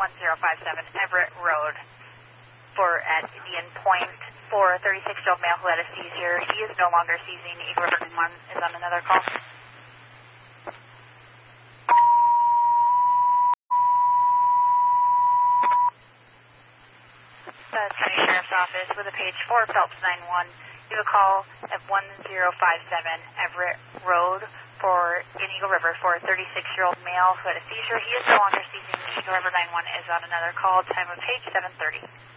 1057 Everett Road for at Indian Point for a 36-year-old male who had a seizure. He is no longer seizing. Eagle River 1 is on another call. The County Sheriff's Office with a page 4 Phelps 91. You have a call at 1057 Everett Road for in Eagle River for a 36-year-old male who had a seizure. He is no longer seizing. Eagle River 91 is on another call. Time of page 7:30.